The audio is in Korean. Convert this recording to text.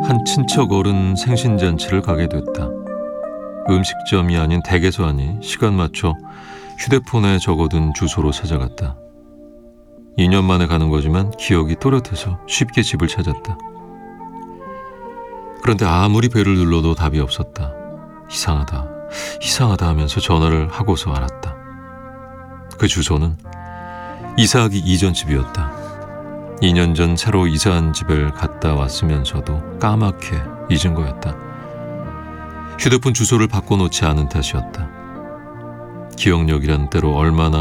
한 친척 어른 생신잔치를 가게 됐다. 음식점이 아닌 댁에서 하니 시간 맞춰 휴대폰에 적어둔 주소로 찾아갔다. 2년 만에 가는 거지만 기억이 또렷해서 쉽게 집을 찾았다. 그런데 아무리 배를 눌러도 답이 없었다. 이상하다 하면서 전화를 하고서 알았다. 그 주소는 이사하기 이전 집이었다. 2년 전 새로 이사한 집을 갔다 왔으면서도 까맣게 잊은 거였다. 휴대폰 주소를 바꿔놓지 않은 탓이었다. 기억력이란 때로 얼마나